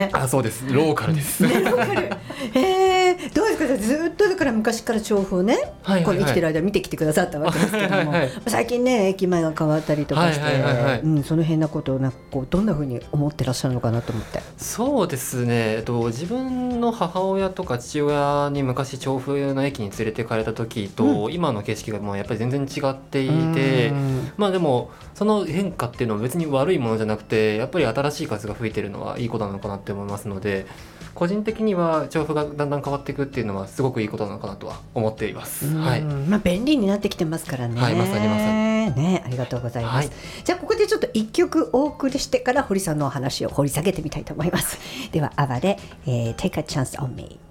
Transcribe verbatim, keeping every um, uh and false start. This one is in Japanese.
あ、そうです、ローカルです。 ね、ローカル。えー、どうですか、ずっとだから昔から調布をね、 はいはいはい、 この生きてる間見てきてくださったわけですけども、はいはいはい、最近ね駅前が変わったりとかして、はいはいはいはい、うん、その辺なことをなんかこうどんな風に思ってらっしゃるのかなと思って。 そうですね、えっと、自分の母親とか父親に昔調布の駅に連れてかれた時と、うん、今の景色がもうやっぱり全然違っていて、まあでもその変化っていうのは別に悪いものじゃなくて、やっぱり新しい風が吹いてるのはいいことなのかなって思いますので、個人的には調布がだんだん変わっていくっていうのはすごくいいことなのかなとは思っています。はい、 まあ、便利になってきてますからね。 はい、まさにまさに、 ね、ありがとうございます。はい、じゃあここでちょっと一曲お送りしてから堀さんのお話を掘り下げてみたいと思います。ではアバで、えー、Take a Chance on Me。